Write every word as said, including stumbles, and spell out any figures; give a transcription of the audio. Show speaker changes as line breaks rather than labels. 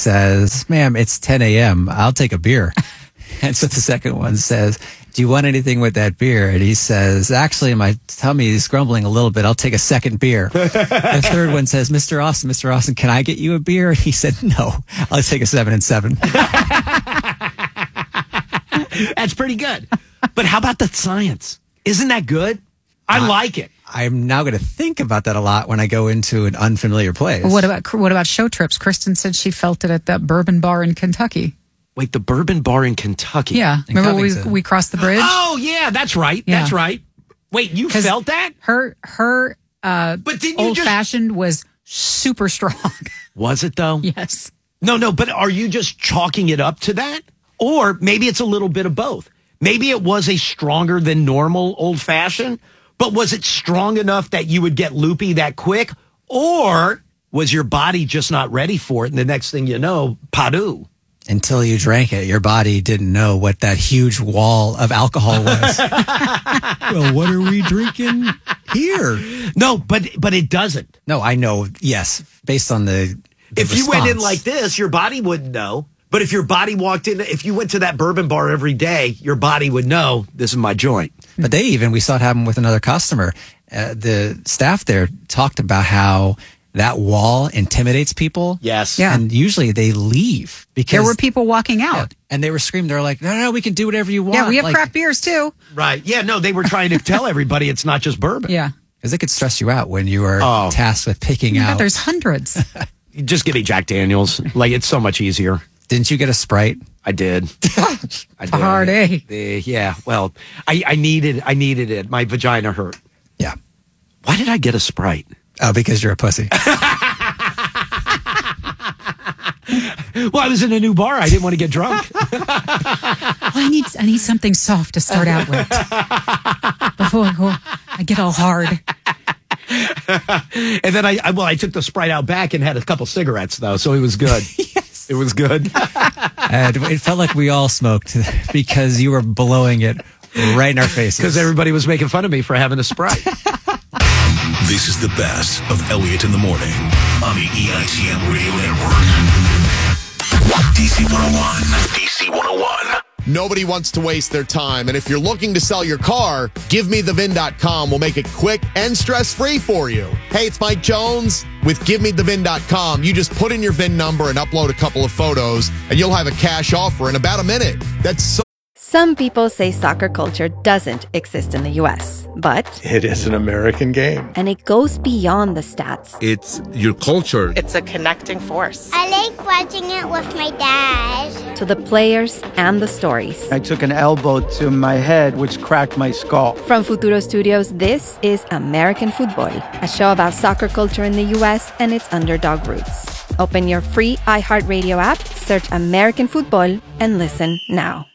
says, ma'am, it's ten a.m. I'll take a beer. And so the second one says, do you want anything with that beer? And he says, actually, my tummy is grumbling a little bit. I'll take a second beer. The third one says, Mister Austin, Mister Austin, can I get you a beer? And he said, no, I'll take a seven and seven.
That's pretty good. But how about the science? Isn't that good? I uh, like it.
I'm now going to think about that a lot when I go into an unfamiliar place.
What about what about show trips? Kristen said she felt it at that bourbon bar in Kentucky.
Wait, the bourbon bar in Kentucky?
Yeah.
In
Remember we,
Covington.
we crossed the bridge?
Oh, yeah, that's right.
Yeah.
That's right. Wait, you felt that?
Her her uh,
but didn't you
old-fashioned
just...
was super strong.
Was it, though?
Yes.
No, no, but are you just chalking it up to that? Or maybe it's a little bit of both. Maybe it was a stronger than normal old-fashioned, but was it strong enough that you would get loopy that quick? Or was your body just not ready for it, and the next thing you know, padu?
Until you drank it, your body didn't know what that huge wall of alcohol was. Well, what are we drinking here?
No, but but it doesn't.
No, I know, yes, based on the, the
If
response.
you went in like this, your body wouldn't know. But if your body walked in, if you went to that bourbon bar every day, your body would know, this is my joint.
But they even, we saw it happen with another customer. Uh, the staff there talked about how that wall intimidates people.
Yes.
Yeah.
And usually they leave because
There were people walking out.
Yeah, and they were screaming. They're like, no, no, we can do whatever you want.
Yeah, we have
like,
craft beers too.
Right. Yeah, no, they were trying to tell everybody it's not just bourbon.
Yeah.
Because it could stress you out when you are
Oh.
tasked with picking
Yeah,
out.
there's hundreds.
Just give me Jack Daniels. Like, it's so much easier.
Didn't you get a Sprite?
I did. I did.
Hard, eh?
The- yeah. Well, I, I needed I needed it. My vagina hurt.
Yeah.
Why did I get a Sprite?
Oh, because you're a pussy.
Well,
I was in a new bar. I didn't want to get drunk.
Well, I need I need something soft to start out with before I, go, I get all hard.
And then I, I well I took the Sprite out back and had a couple cigarettes though, so it was good. Yes, it was good.
And it felt like we all smoked because you were blowing it right in our faces.
Because everybody was making fun of me for having a Sprite.
This is the best of Elliott in the Morning on the E I T M Radio Network. D C one oh one. D C one oh one.
Nobody wants to waste their time, and if you're looking to sell your car, give me the V I N dot com will make it quick and stress-free for you. Hey, it's Mike Jones with give me the V I N dot com. You just put in your V I N number and upload a couple of photos, and you'll have a cash offer in about a minute. That's so
Some people say soccer culture doesn't exist in the U S, but
it is an American game.
And it goes beyond the stats.
It's your culture.
It's a connecting force.
I like watching it with my dad.
To the players and the stories.
I took an elbow to my head, which cracked my skull.
From Futuro Studios, this is American Football, a show about soccer culture in the U S and its underdog roots. Open your free iHeartRadio app, search American Football, and listen now.